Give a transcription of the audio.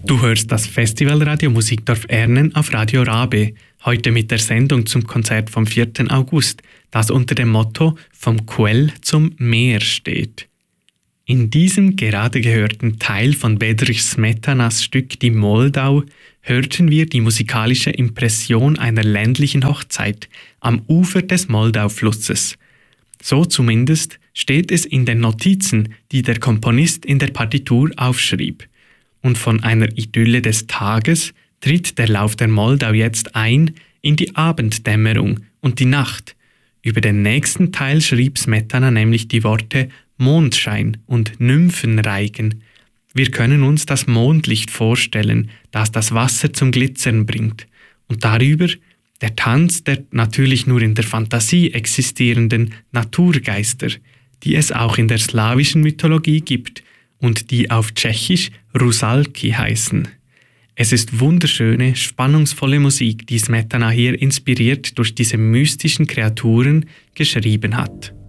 Du hörst das Festivalradio Musikdorf Ernen auf Radio Rabe, heute mit der Sendung zum Konzert vom 4. August, das unter dem Motto „Vom Quell zum Meer“ steht. In diesem gerade gehörten Teil von Bedřich Smetanas Stück Die Moldau hörten wir die musikalische Impression einer ländlichen Hochzeit am Ufer des Moldauflusses. So zumindest steht es in den Notizen, die der Komponist in der Partitur aufschrieb. Und von einer Idylle des Tages tritt der Lauf der Moldau jetzt ein in die Abenddämmerung und die Nacht. Über den nächsten Teil schrieb Smetana nämlich die Worte Mondschein und Nymphenreigen. Wir können uns das Mondlicht vorstellen, das das Wasser zum Glitzern bringt. Und darüber der Tanz der natürlich nur in der Fantasie existierenden Naturgeister, die es auch in der slawischen Mythologie gibt und die auf Tschechisch Rusalki heißen. Es ist wunderschöne, spannungsvolle Musik, die Smetana hier inspiriert durch diese mystischen Kreaturen geschrieben hat.